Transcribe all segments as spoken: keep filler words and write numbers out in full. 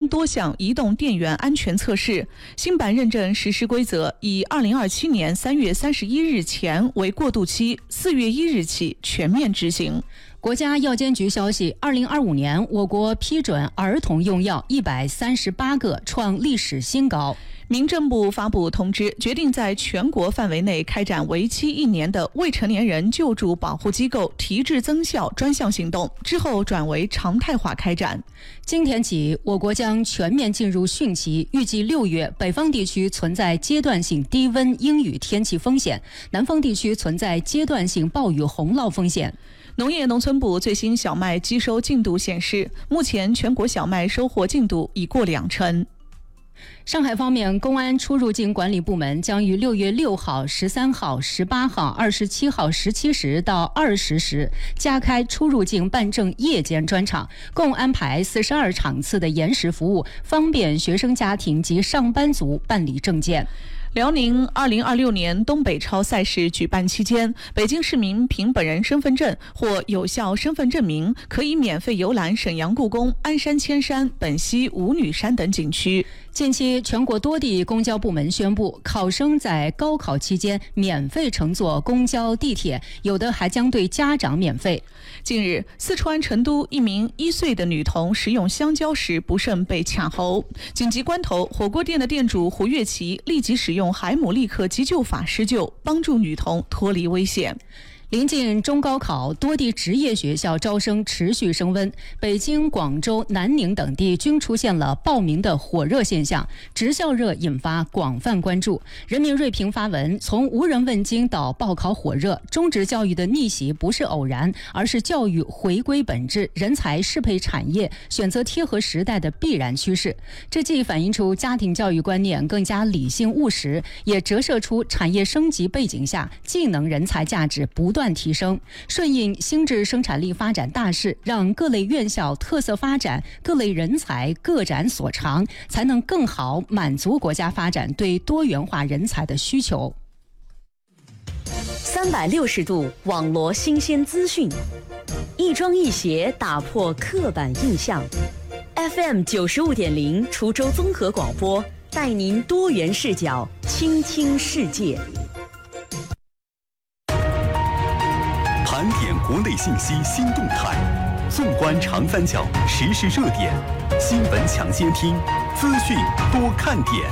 多项移动电源安全测试。新版认证实施规则以二零二七年三月三十一日前为过渡期，四月一日起全面执行。 国家药监局消息，二零二五年我国批准儿童用药一百三十八个，创历史新高。 民政部发布通知，决定在全国范围内开展为期一年的未成年人救助保护机构提质增效专项行动，之后转为常态化开展。 今天起，我国将全面进入汛期，预计六月北方地区存在阶段性低温阴雨天气风险，南方地区存在阶段性暴雨洪涝风险。 农业农村部最新小麦机收进度显示，目前全国小麦收获进度已过两成。 上海方面，公安出入境管理部门将于六月六号、十三号、十八号、二十七号十七时到二十时加开出入境办证夜间专场，共安排四十二场次的延时服务，方便学生家庭及上班族办理证件。 辽宁二零二六年东北超赛事举办期间，北京市民凭本人身份证或有效身份证明，可以免费游览沈阳故宫、鞍山千山、本溪舞女山等景区。 近期，全国多地公交部门宣布，考生在高考期间免费乘坐公交、地铁，有的还将对家长免费。 近日，四川成都一名一岁的女童食用香蕉时不慎被卡喉，紧急关头，火锅店的店主胡月琪立即使用海姆立克急救法施救，帮助女童脱离危险。 临近中高考，多地职业学校招生持续升温，北京、广州、南宁等地均出现了报名的火热现象，职校热引发广泛关注。人民锐评发文，从无人问津到报考火热，中职教育的逆袭不是偶然，而是教育回归本质、人才适配产业、选择贴合时代的必然趋势。这既反映出家庭教育观念更加理性务实，也折射出产业升级背景下技能人才价值不断提升，顺应新质生产力发展大势，让各类院校特色发展，各类人才各展所长，才能更好满足国家发展对多元化人才的需求。 三百六十度网罗新鲜资讯，一庄一协打破刻板印象。F M 九十五点零滁州综合广播，带您多元视角倾听世界。 盘点国内信息新动态，纵观长三角时事热点，新闻抢先听，资讯多看点。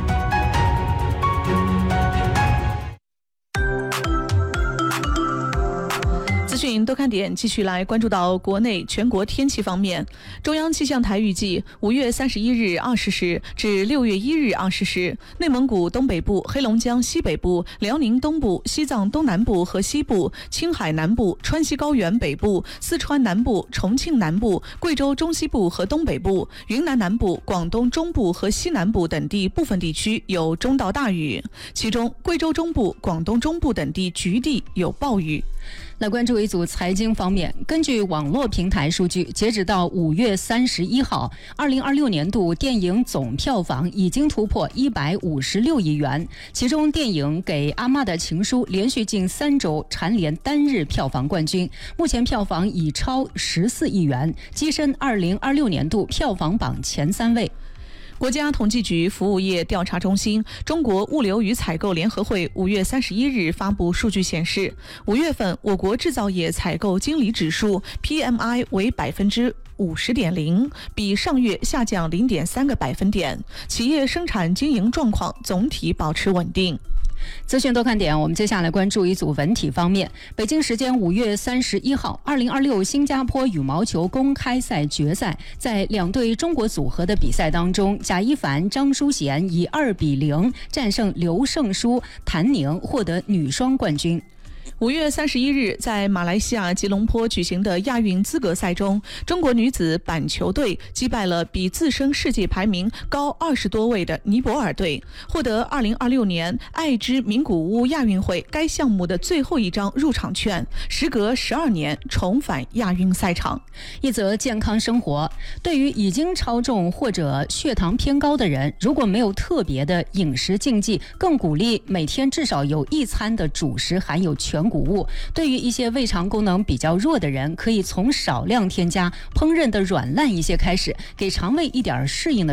资讯多看点，继续来关注到国内全国天气方面。中央气象台预计，五月三十一日二十时至六月一日二十时，内蒙古东北部、黑龙江西北部、辽宁东部、西藏东南部和西部、青海南部、川西高原北部、四川南部、重庆南部、贵州中西部和东北部、云南南部、广东中部和西南部等地部分地区有中到大雨，其中贵州中部、广东中部等地局地有暴雨。 来关注一组财经方面，根据网络平台数据，截止到五月三十一号，二零二六年度电影总票房已经突破一百五十六亿元，其中电影《给阿嬷的情书》连续近三周蝉联单日票房冠军，目前票房已超十四亿元，跻身二零二六年度票房榜前三位。 国家统计局服务业调查中心、中国物流与采购联合会五月三十一日发布数据显示，五月份我国制造业采购经理指数 P M I 为百分之五十点零，比上月下降零点三个百分点，企业生产经营状况总体保持稳定。 资讯多看点，我们接下来关注一组文体方面。北京时间五月三十一号，二零二六新加坡羽毛球公开赛决赛，在两队中国组合的比赛当中，贾一凡、张淑娴以二比零战胜刘胜书、谭宁，获得女双冠军。 五月三十一日，在马来西亚吉隆坡举行的亚运资格赛中，中国女子板球队击败了比自身世界排名高二十多位的尼泊尔队，获得二零二六年爱知名古屋亚运会该项目的最后一张入场券，时隔十二年重返亚运赛场。 一则健康生活，对于已经超重或者血糖偏高的人，如果没有特别的饮食禁忌，更鼓励每天至少有一餐的主食含有全谷物。对于一些胃肠功能比较弱的人，可以从少量添加烹饪的软烂一些开始，给肠胃一点适应的